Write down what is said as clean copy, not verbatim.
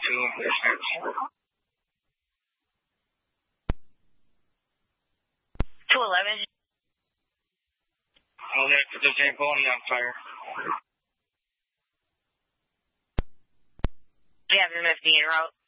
doing business. $211. I'm going to put the Zamboni on fire. We have an MFD en route.